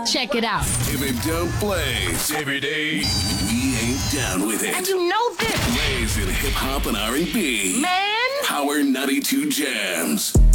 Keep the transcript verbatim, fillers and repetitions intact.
Check it out. If it don't blaze every day, we ain't down with it. And you know this. Blaze in hip hop and R and B. Man. Power ninety-two Jams.